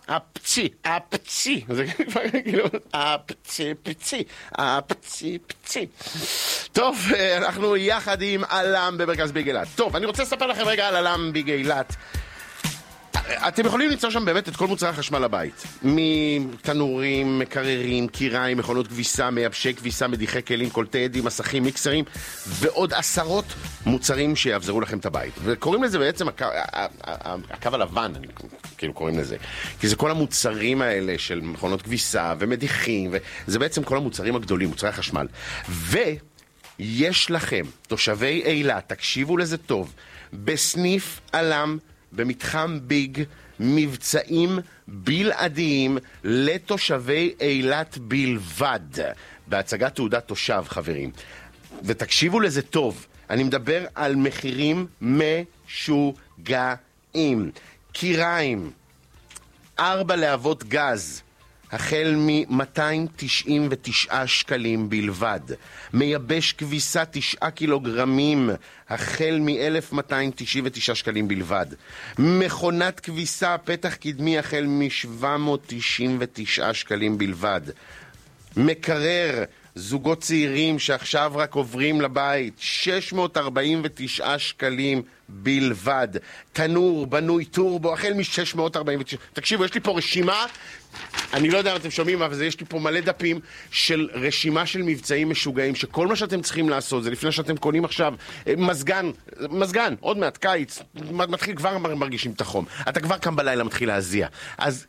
הפצי, הפצי, זה כאילו, הפצי. טוב, אנחנו יחד עם אלם במרכז ביג אילת. טוב, אני רוצה לספר לכם רגע על אלם ביג אילת. אתם יכולים ליצור שם באמת את כל מוצרי החשמל לבית. מתנורים, מקררים, קיריים, מכונות כביסה, מייבשי כביסה, מדיחי כלים, קולטי עדים, מסכים, מיקסרים, ועוד עשרות מוצרים שיעבזרו לכם את הבית. וקוראים לזה בעצם הקו הלבן, כאילו קוראים לזה. כי זה כל המוצרים האלה של מכונות כביסה ומדיחים, וזה בעצם כל המוצרים הגדולים, מוצרי החשמל. ויש לכם, תושבי אילת, תקשיבו לזה טוב, בסניף אלם, במתחם ביג, מבצעים בלעדיים לתושבי אילת בלבד, בהצגת תעודת תושב, חברים. ותקשיבו לזה טוב, אני מדבר על מחירים משוגעים. קיריים, 4 להבות גז, החל מ-299 שקלים בלבד. מייבש כביסה 9 קילוגרמים, החל מ-1299 שקלים בלבד. מכונת כביסה פתח קדמי, החל מ-799 שקלים בלבד. מקרר זוגות צעירים שעכשיו רק עוברים לבית, 649 שקלים בלבד. תנור בנוי טורבו, החל מ-649. תקשיבו, יש לי פה רשימה, אני לא יודע אם אתם שומעים, אבל יש לי פה מלא דפים של רשימה של מבצעים משוגעים, שכל מה שאתם צריכים לעשות זה לפני שאתם קונים עכשיו מזגן, עוד מעט קיץ, מתחיל כבר מרגישים את החום, אתה כבר קם בלילה מתחיל להזיע, אז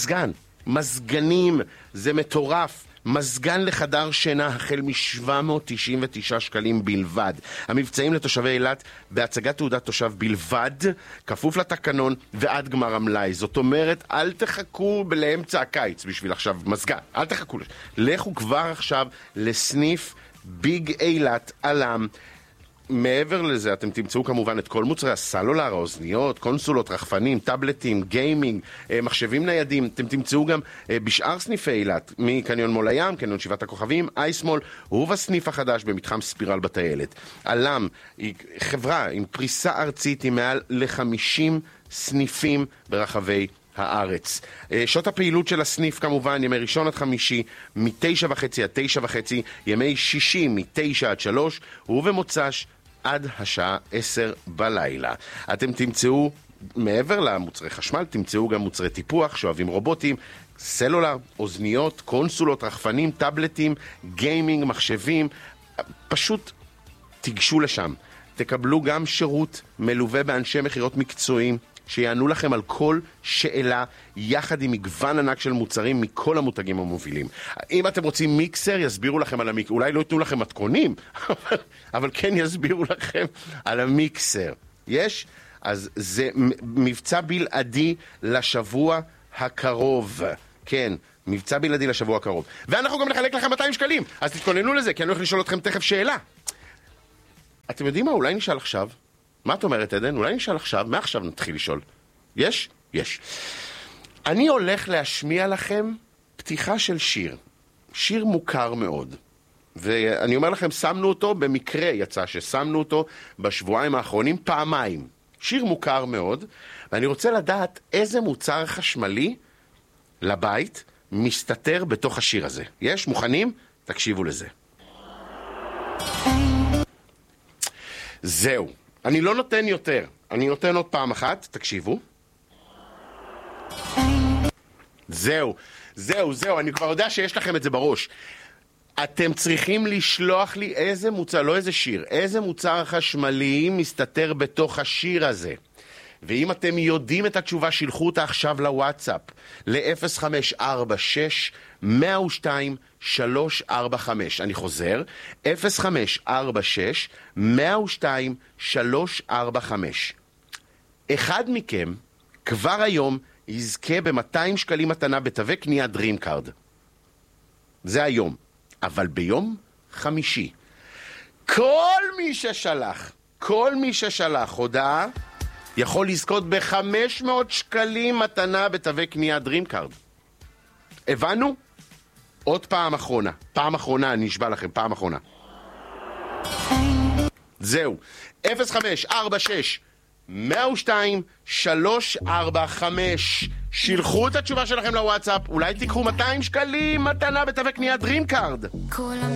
מזגנים, זה מטורף. מזגן לחדר שינה החל מ-799 שקלים בלבד. המבצעים לתושבי אילת בהצגת תעודת תושב בלבד, כפוף לתקנון ועד גמר המלאי. זאת אומרת, אל תחכו לאמצע הקיץ בשביל עכשיו מזגן. אל תחכו. לכו כבר עכשיו לסניף ביג אילת אלם. מעבר לזה, אתם תמצאו כמובן את כל מוצרי הסלולר, האוזניות, קונסולות, רחפנים, טאבלטים, גיימינג, מחשבים ניידים. אתם תמצאו גם בשאר סניפי אילת, מקניון מול הים, קניון שבעת הכוכבים, אייסמול, ובסניף החדש במתחם ספירל בטיילת. אלם היא חברה עם פריסה ארצית עם מעל ל-50 סניפים ברחבי הארץ. שעות הפעילות של הסניף כמובן, ימי ראשון עד חמישי, מ-9:30 עד 9:30, ימי שישי מ-9 עד 3, ובמוצ"ש עד השעה 10 בלילה. אתם תמצאו, מעבר למוצרי חשמל, תמצאו גם מוצרי טיפוח, שואבים רובוטים, סלולר, אוזניות, קונסולות, רחפנים, טאבלטים, גיימינג, מחשבים. פשוט תיגשו לשם. תקבלו גם שירות מלווה באנשי מחירות מקצועיים, שיענו לכם על כל שאלה, יחד עם מגוון ענק של מוצרים מכל המותגים המובילים. אם אתם רוצים מיקסר, יסבירו לכם על המיקסר. אולי לא ייתנו לכם מתכונים, אבל כן יסבירו לכם על המיקסר. יש? אז זה מבצע בלעדי לשבוע הקרוב. כן, מבצע בלעדי לשבוע הקרוב. ואנחנו גם נחלק לכם 200 שקלים. אז תתכוננו לזה, כי אני הולך לשאול אתכם תכף שאלה. אתם יודעים מה? אולי נשאל עכשיו. מה את אומרת, עדן? אולי נשאל עכשיו, מעכשיו נתחיל לשאול. יש? יש. אני הולך להשמיע לכם פתיחה של שיר. שיר מוכר מאוד. ואני אומר לכם, שמנו אותו, במקרה יצא ששמנו אותו בשבועיים האחרונים פעמיים. שיר מוכר מאוד, ואני רוצה לדעת איזה מוצר חשמלי לבית מסתתר בתוך השיר הזה. יש? מוכנים? תקשיבו לזה. זהו. אני לא נותן יותר, אני נותן עוד פעם אחת, תקשיבו. זהו, אני כבר יודע שיש לכם את זה בראש. אתם צריכים לשלוח לי איזה מוצר, לא איזה שיר, איזה מוצר חשמלי מסתתר בתוך השיר הזה. ואם אתם יודעים את התשובה, שילחו אותה עכשיו לוואטסאפ, ל-0546-102-345. אני חוזר, 0546-102-345. אחד מכם כבר היום יזכה ב-200 שקלים מתנה בתווי קנייה DreamCard. זה היום. אבל ביום חמישי, כל מי ששלח הודעה, יכול לזכות ב-500 שקלים מתנה בתווי קנייה DreamCard. הבנו? עוד פעם אחרונה, אני אשבע לכם, פעם אחרונה. זהו, 0546 102-345. שילחו את התשובה שלכם לוואטסאפ, אולי תיקחו 200 שקלים מתנה בתווי קנייה דרים קארד.